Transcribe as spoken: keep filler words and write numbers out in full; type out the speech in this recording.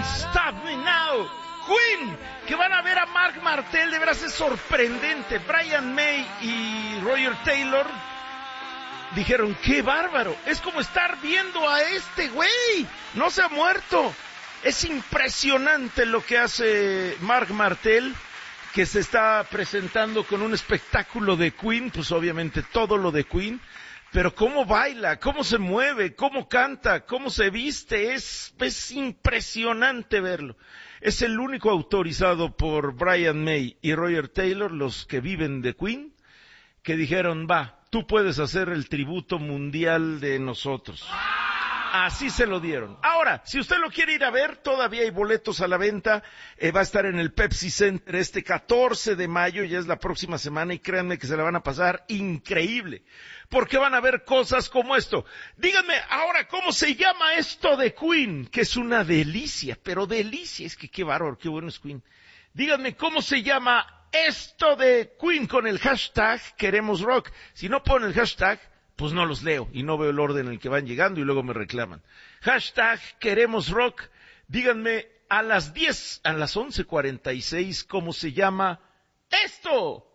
Stop Me Now. Queen, que van a ver a Marc Martel, de veras es sorprendente. Brian May y Roger Taylor dijeron, qué bárbaro, es como estar viendo a este güey, no se ha muerto. Es impresionante lo que hace Marc Martel, que se está presentando con un espectáculo de Queen, pues obviamente todo lo de Queen, pero cómo baila, cómo se mueve, cómo canta, cómo se viste, es, es impresionante verlo. Es el único autorizado por Brian May y Roger Taylor, los que viven de Queen, que dijeron, va, tú puedes hacer el tributo mundial de nosotros. Así se lo dieron. Ahora, si usted lo quiere ir a ver, todavía hay boletos a la venta. Eh, va a estar en el Pepsi Center este catorce de mayo, ya es la próxima semana, y créanme que se la van a pasar increíble. Porque van a ver cosas como esto. Díganme ahora, ¿cómo se llama esto de Queen? Que es una delicia, pero delicia. Es que qué bárbaro, qué bueno es Queen. Díganme, ¿cómo se llama esto de Queen con el hashtag Queremos Rock? Si no ponen el hashtag, pues no los leo y no veo el orden en el que van llegando y luego me reclaman. Hashtag Queremos Rock. Díganme a las diez, a las once cuarenta y seis, ¿cómo se llama esto?